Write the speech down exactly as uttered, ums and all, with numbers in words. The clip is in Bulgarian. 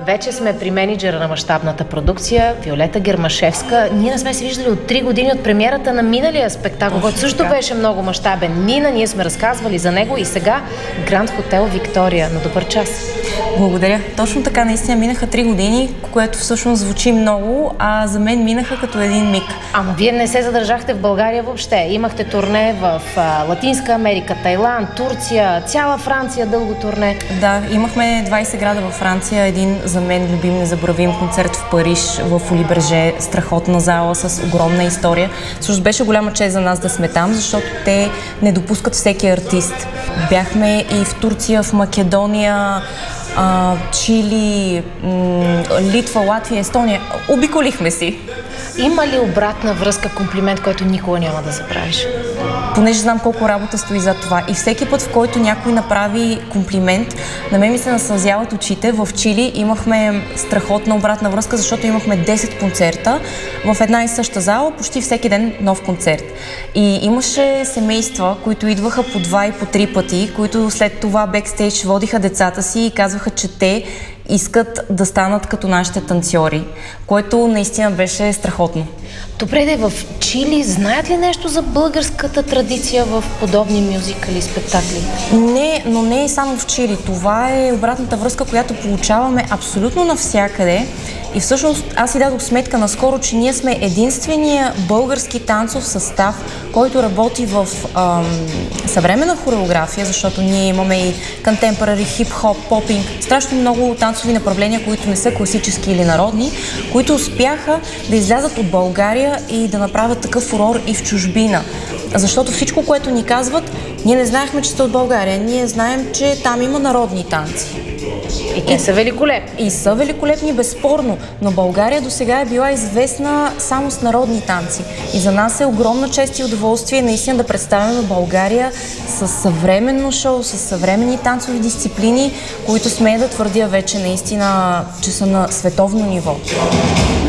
вече сме при менеджера на мащабната продукция, Виолета Гермашевска. Ние не сме се виждали от три години от премиерата на миналия спектакъл, който също така беше много мащабен. Нина, ние сме разказвали за него и сега Гранд Хотел Виктория. На добър час! Благодаря. Точно така, наистина минаха три години, което всъщност звучи много, а за мен минаха като един миг. Ама вие не се задържахте в България въобще. Имахте турне в а, Латинска Америка, Тайланд, Турция, цяла Франция, дълго турне. Да, имахме двайсет града във Франция, един за мен любим, незабравим концерт в Париж, в Олиберже, страхотна зала с огромна история. Всъщност беше голяма чест за нас да сме там, защото те не допускат всеки артист. Бяхме и в Турция, в Македония, а, Чили, м- Литва, Латвия, Естония. Обиколихме си. Има ли обратна връзка, комплимент, който никога няма да забравиш? Понеже знам колко работа стои зад това. И всеки път, в който някой направи комплимент, на мен ми се насълзяват очите. В Чили имахме страхотна обратна връзка, защото имахме десет концерта в една и съща зала, почти всеки ден нов концерт. И имаше семейства, които идваха по два и по три пъти, които след това бекстейдж водиха децата си и казваха, че те искат да станат като нашите танцори, което наистина беше страхотно. Добре, де, в Чили знаят ли нещо за българската традиция в подобни мюзикали, спектакли? Не, но не и само в Чили. Това е обратната връзка, която получаваме абсолютно навсякъде. И всъщност аз си дадох сметка наскоро, че ние сме единствения български танцов състав, който работи в ам, съвременна хореография, защото ние имаме и контемпорари, хип-хоп, попинг, страшно много танцови направления, които не са класически или народни, които успяха да излязат от България и да направят такъв фурор и в чужбина. Защото всичко, което ни казват, ние не знаехме, че сте от България. Ние знаем, че там има народни танци. И те са великолепни. И са великолепни, безспорно, но България досега е била известна само с народни танци. И за нас е огромна чест и удоволствие наистина да представяме България с съвременно шоу, с съвременни танцови дисциплини, които смея да твърдя вече наистина, че са на световно ниво.